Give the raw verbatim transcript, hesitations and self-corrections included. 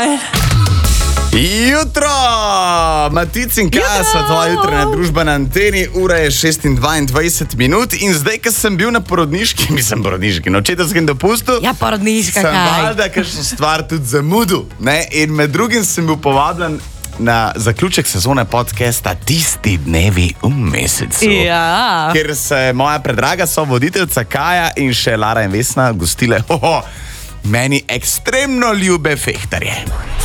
Jutro, Matic in Kaja, sva tvoja jutranja družba na anteni, ura je šest in dvaindvajset minut in zdaj, ko sem bil na porodniški, mislim porodniški, na očetovskem dopustu, Ja, porodniška, sem kaj? valjda kakšno stvar tudi zamudil, ne, in med drugim sem bil povabljen na zaključek sezone podcasta Tisti dnevi v mesecu. Ja. Ker se moja predraga sovoditeljca Kaja in še Lara in Vesna gostile, hoho, meni ekstremno ljube fehtarje.